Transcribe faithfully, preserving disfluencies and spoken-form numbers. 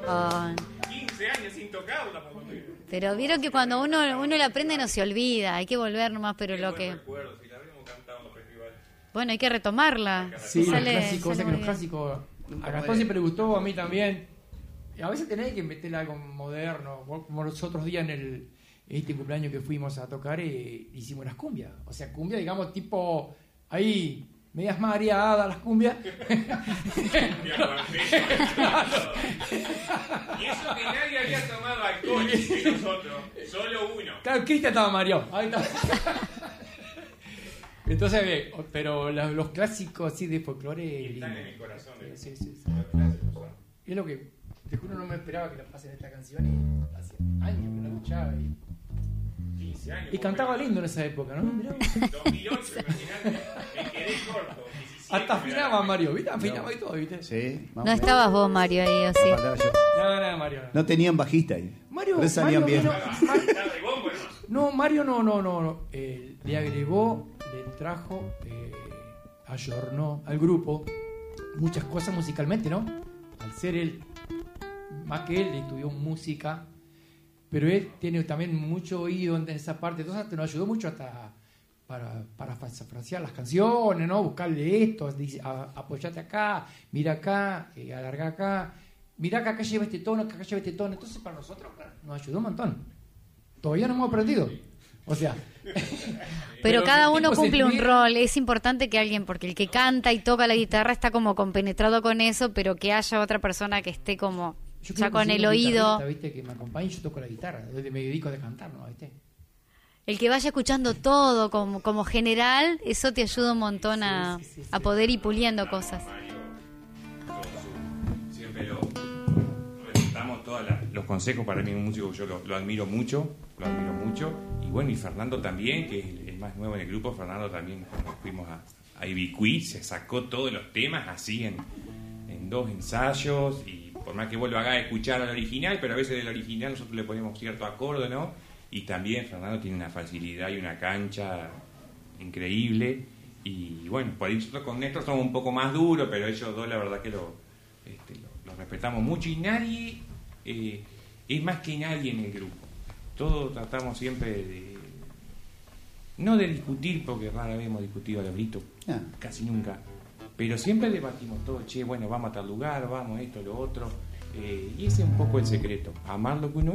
Oh. quince años sin tocarla, por lo menos. Pero vieron que cuando uno uno la aprende no se olvida, hay que volver nomás, pero Qué lo buen que... recuerdo, si la habíamos cantado en los festivales. Bueno, hay que retomarla. Sí, los Sale- clásicos, o sea sale que los muy bien. clásicos a Gastón siempre le gustó, a mí también. Y a veces tenés que meterle algo moderno, como los otros días en el este cumpleaños que fuimos a tocar, eh, hicimos las cumbias. O sea, cumbia, digamos, tipo ahí, medias mareadas las cumbias. Y eso que nadie había tomado alcohol de nosotros, solo uno. Claro, Cristian estaba mareado. Ahí está. Entonces, eh, pero la- los clásicos así de folclore. Están lindo. en mi corazón. eh. Sí, sí, sí. Los clásicos son. Es lo que, te juro, no me esperaba que la pasen esta canción y hace años que no la escuchaba. Y, quince años. y cantaba lindo en esa época, ¿no? Mirá vos. dos mil ocho, imagínate, me quedé corto. diecisiete, Hasta afinaba me Mario, ¿viste? Afinaba y todo, ¿viste? Sí, No estabas vos, Mario, ahí, ¿o sí? Faltaba yo. No, no, Mario. No tenían bajista ahí. Mario, Pero salían Mario bien. vino- Estaba, estaba de bombo, ¿no? no, Mario no, no, no. no. Eh, le agregó, le trajo, eh, ayornó al grupo muchas cosas musicalmente, ¿no? Al ser él, más que él, estudió música, pero él tiene también mucho oído en esa parte, entonces nos ayudó mucho hasta para, para frasear las canciones, ¿no? Buscarle esto, dice, a- apoyate acá, mira acá, eh, alarga acá, mira acá, acá lleva este tono, acá lleva este tono, entonces para nosotros claro, nos ayudó un montón. Todavía no hemos aprendido, o sea... Pero cada el uno tipo se cumple un esmera- rol. Es importante que alguien, porque el que canta y toca la guitarra está como compenetrado con eso, pero que haya otra persona que esté como Yo ya creo que con soy el un oído. guitarrista, ¿viste? Que me acompaña y yo toco la guitarra, desde me dedico a cantar, ¿no? ¿Viste? El que vaya escuchando todo como, como general, eso te ayuda un montón a, Sí, sí, sí, sí. a poder ir puliendo cosas. Mario, con su- siempre lo respetamos todos los consejos. Para mí, un músico, yo lo, lo admiro mucho, lo admiro mucho. Y bueno, y Fernando también, que es el, el más nuevo en el grupo. Fernando también, cuando fuimos a, a Ibicuí, se sacó todos los temas así en, en dos ensayos. Y por más que vos lo hagas escuchar al original, pero a veces del original nosotros le ponemos cierto acorde, ¿no? Y también Fernando tiene una facilidad y una cancha increíble. Y bueno, por ahí nosotros con Néstor somos un poco más duros, pero ellos dos la verdad que lo, este, lo, lo respetamos mucho. Y nadie eh, es más que nadie en el grupo. Todos tratamos siempre de... No de discutir, porque rara vez hemos discutido a los gritos, Ah. casi nunca. Pero siempre debatimos todo, che, bueno, vamos a tal lugar, vamos esto, lo otro. Eh, y ese es un poco el secreto, amar lo que uno